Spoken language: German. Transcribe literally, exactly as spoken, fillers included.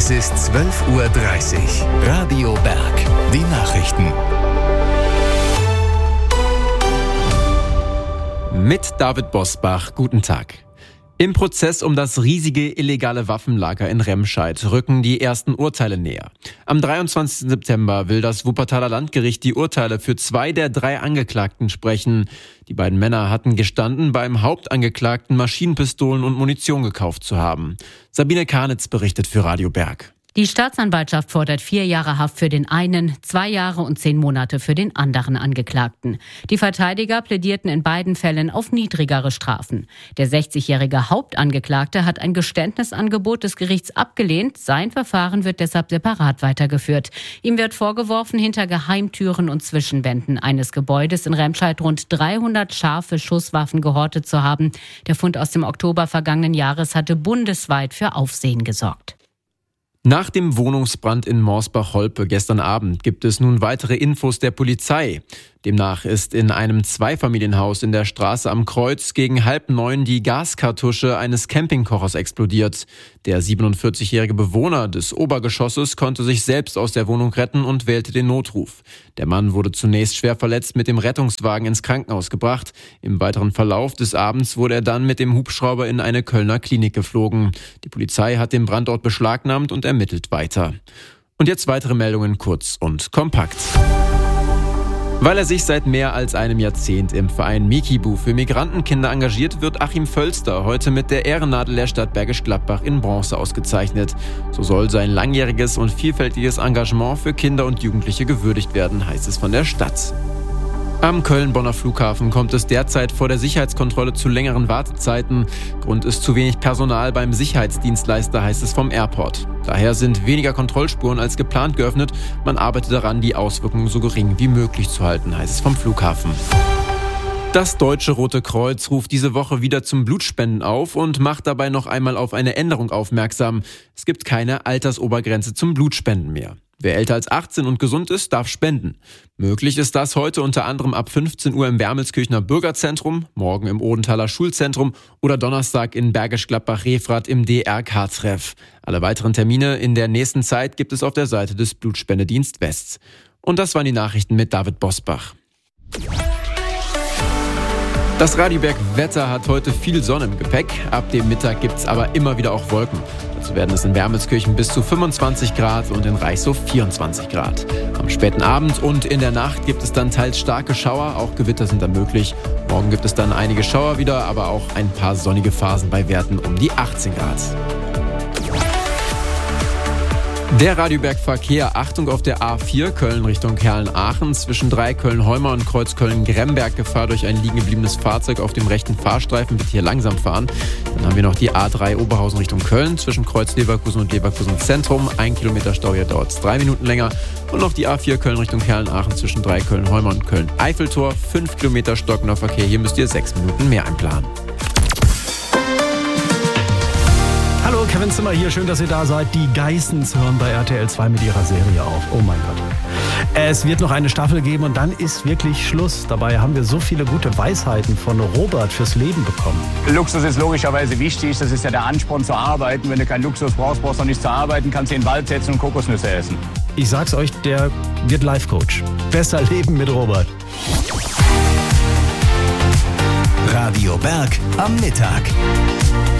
Es ist zwölf Uhr dreißig. Radio Berg. Die Nachrichten. Mit David Bosbach. Guten Tag. Im Prozess um das riesige illegale Waffenlager in Remscheid rücken die ersten Urteile näher. Am dreiundzwanzigsten September will das Wuppertaler Landgericht die Urteile für zwei der drei Angeklagten sprechen. Die beiden Männer hatten gestanden, beim Hauptangeklagten Maschinenpistolen und Munition gekauft zu haben. Sabine Karnitz berichtet für Radio Berg. Die Staatsanwaltschaft fordert vier Jahre Haft für den einen, zwei Jahre und zehn Monate für den anderen Angeklagten. Die Verteidiger plädierten in beiden Fällen auf niedrigere Strafen. Der sechzigjährige Hauptangeklagte hat ein Geständnisangebot des Gerichts abgelehnt. Sein Verfahren wird deshalb separat weitergeführt. Ihm wird vorgeworfen, hinter Geheimtüren und Zwischenwänden eines Gebäudes in Remscheid rund dreihundert scharfe Schusswaffen gehortet zu haben. Der Fund aus dem Oktober vergangenen Jahres hatte bundesweit für Aufsehen gesorgt. Nach dem Wohnungsbrand in Morsbach-Holpe gestern Abend gibt es nun weitere Infos der Polizei. Demnach ist in einem Zweifamilienhaus in der Straße am Kreuz gegen halb neun die Gaskartusche eines Campingkochers explodiert. Der siebenundvierzigjährige Bewohner des Obergeschosses konnte sich selbst aus der Wohnung retten und wählte den Notruf. Der Mann wurde zunächst schwer verletzt mit dem Rettungswagen ins Krankenhaus gebracht. Im weiteren Verlauf des Abends wurde er dann mit dem Hubschrauber in eine Kölner Klinik geflogen. Die Polizei hat den Brandort beschlagnahmt und ermittelt weiter. Und jetzt weitere Meldungen kurz und kompakt. Weil er sich seit mehr als einem Jahrzehnt im Verein Mikibu für Migrantenkinder engagiert, wird Achim Völster heute mit der Ehrennadel der Stadt Bergisch Gladbach in Bronze ausgezeichnet. So soll sein langjähriges und vielfältiges Engagement für Kinder und Jugendliche gewürdigt werden, heißt es von der Stadt. Am Köln-Bonner Flughafen kommt es derzeit vor der Sicherheitskontrolle zu längeren Wartezeiten. Grund ist zu wenig Personal beim Sicherheitsdienstleister, heißt es vom Airport. Daher sind weniger Kontrollspuren als geplant geöffnet. Man arbeitet daran, die Auswirkungen so gering wie möglich zu halten, heißt es vom Flughafen. Das Deutsche Rote Kreuz ruft diese Woche wieder zum Blutspenden auf und macht dabei noch einmal auf eine Änderung aufmerksam. Es gibt keine Altersobergrenze zum Blutspenden mehr. Wer älter als achtzehn und gesund ist, darf spenden. Möglich ist das heute unter anderem ab fünfzehn Uhr im Wermelskirchener Bürgerzentrum, morgen im Odenthaler Schulzentrum oder Donnerstag in Bergisch Gladbach-Refrath im D R K-Treff. Alle weiteren Termine in der nächsten Zeit gibt es auf der Seite des Blutspendedienst West. Und das waren die Nachrichten mit David Bosbach. Das Radio Berg Wetter hat heute viel Sonne im Gepäck. Ab dem Mittag gibt es aber immer wieder auch Wolken. Dazu werden es in Wermelskirchen bis zu fünfundzwanzig Grad und in Reichshof vierundzwanzig Grad. Am späten Abend und in der Nacht gibt es dann teils starke Schauer, auch Gewitter sind dann möglich. Morgen gibt es dann einige Schauer wieder, aber auch ein paar sonnige Phasen bei Werten um die achtzehn Grad. Der Radioberg-Verkehr, Achtung auf der A vier Köln Richtung Herlen-Aachen, zwischen drei Köln-Heumer und Kreuz Köln-Gremberg Gefahr durch ein liegen gebliebenes Fahrzeug auf dem rechten Fahrstreifen, bitte hier langsam fahren. Dann haben wir noch die A drei Oberhausen Richtung Köln, zwischen Kreuz Leverkusen und Leverkusen Zentrum, ein Kilometer Stau, hier dauert es drei Minuten länger. Und noch die A vier Köln Richtung Herlen-Aachen, zwischen drei Köln-Heumer und Köln-Eiffeltor, fünf Kilometer stockender Verkehr, hier müsst ihr sechs Minuten mehr einplanen. Hallo, Kevin Zimmer hier, schön, dass ihr da seid. Die Geissens hören bei R T L zwei mit ihrer Serie auf. Oh mein Gott. Es wird noch eine Staffel geben und dann ist wirklich Schluss. Dabei haben wir so viele gute Weisheiten von Robert fürs Leben bekommen. Luxus ist logischerweise wichtig, das ist ja der Ansporn zu arbeiten. Wenn du keinen Luxus brauchst, brauchst du auch nicht zu arbeiten, kannst du in den Wald setzen und Kokosnüsse essen. Ich sag's euch, der wird Life-Coach. Besser leben mit Robert. Radio Berg am Mittag.